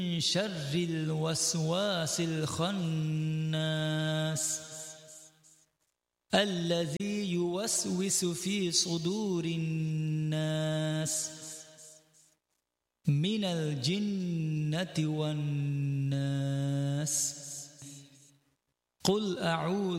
شر الوسواس الخناس الذي يوسوس في صدور الناس من الجنة والناس. قل أعوذ